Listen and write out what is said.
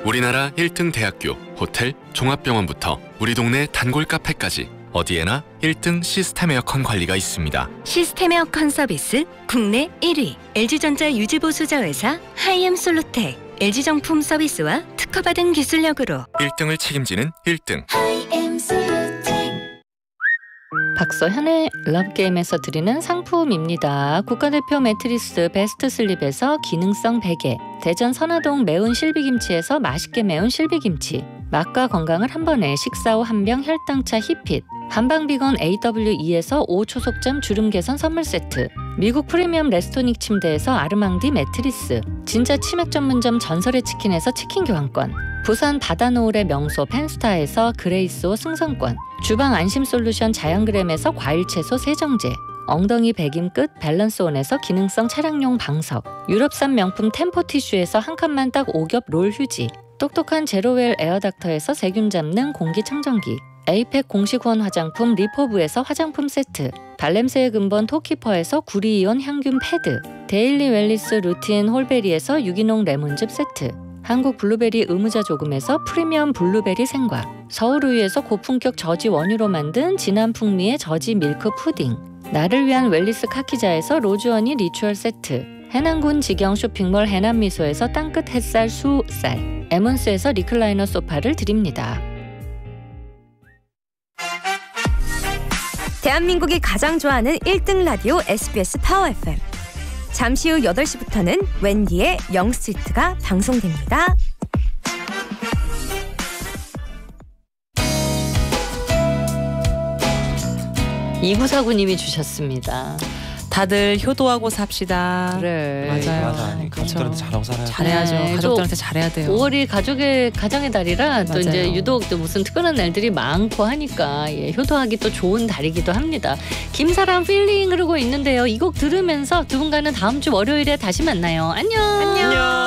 우리나라 1등 대학교, 호텔, 종합병원부터 우리 동네 단골 카페까지 어디에나 1등 시스템 에어컨 관리가 있습니다. 시스템 에어컨 서비스 국내 1위 LG전자 유지보수자 회사 하이엠솔루텍. LG정품 서비스와 특허받은 기술력으로 1등을 책임지는 1등 박서현의 러브게임에서 드리는 상품입니다. 국가대표 매트리스 베스트 슬립에서 기능성 베개, 대전 선화동 매운 실비김치에서 맛있게 매운 실비김치, 맛과 건강을 한 번에 식사 후 한 병 혈당차 히핏, 한방비건 AWE에서 5초속잠 주름 개선 선물 세트, 미국 프리미엄 레스토닉 침대에서 아르망디 매트리스, 진짜 치맥 전문점 전설의 치킨에서 치킨 교환권, 부산 바다노을의 명소 펜스타에서 그레이스호 승선권, 주방 안심솔루션 자연그램에서 과일채소 세정제, 엉덩이 배김 끝 밸런스온에서 기능성 차량용 방석, 유럽산 명품 템포티슈에서 한 칸만 딱 5겹 롤 휴지, 똑똑한 제로웰 에어닥터에서 세균 잡는 공기청정기, 에이펙 공식 후원 화장품 리포브에서 화장품 세트, 발냄새의 근본 토키퍼에서 구리이온 향균 패드, 데일리 웰리스 루틴 홀베리에서 유기농 레몬즙 세트, 한국 블루베리 의무자 조금에서 프리미엄 블루베리 생과, 서울우유에서 고품격 저지 원유로 만든 진한 풍미의 저지 밀크 푸딩, 나를 위한 웰리스 카키자에서 로즈허니 리추얼 세트, 해남군 직영 쇼핑몰 해남미소에서 땅끝 햇살 수쌀, 에몬스에서 리클라이너 소파를 드립니다. 대한민국이 가장 좋아하는 1등 라디오 SBS 파워 FM. 잠시 후 8시부터는 웬디의 영스트리트가 방송됩니다. 이구사구님이 주셨습니다. 다들 효도하고 삽시다. 그래. 맞아요. 가족들한테 잘하고 살아야 돼. 잘해야죠. 네, 가족들한테 잘해야 돼요. 5월이 가정의 달이라 또 맞아요. 이제 유독 또 무슨 특별한 날들이 많고 하니까 효도하기 또 좋은 달이기도 합니다. 김사랑 필링 흐르고 있는데요. 이 곡 들으면서 두 분과는 다음 주 월요일에 다시 만나요. 안녕.